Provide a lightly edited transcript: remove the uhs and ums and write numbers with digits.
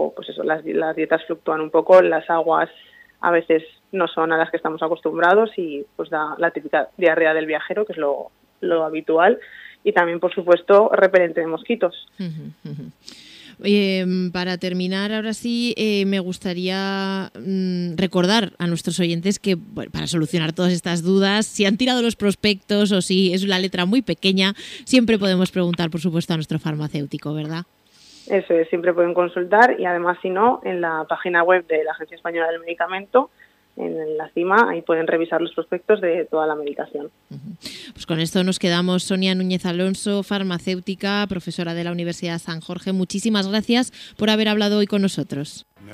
luego, pues eso, las dietas fluctúan un poco, las aguas a veces no son a las que estamos acostumbrados y pues da la típica diarrea del viajero, que es lo habitual, y también, por supuesto, repelente de mosquitos. Para terminar, ahora sí, me gustaría recordar a nuestros oyentes que para solucionar todas estas dudas, si han tirado los prospectos o si es la letra muy pequeña, siempre podemos preguntar, por supuesto, a nuestro farmacéutico, ¿verdad? Eso es, siempre pueden consultar y además, si no, en la página web de la Agencia Española del Medicamento, en la cima, ahí pueden revisar los prospectos de toda la medicación. Pues con esto nos quedamos. Sonia Núñez Alonso, farmacéutica, profesora de la Universidad San Jorge. Muchísimas gracias por haber hablado hoy con nosotros.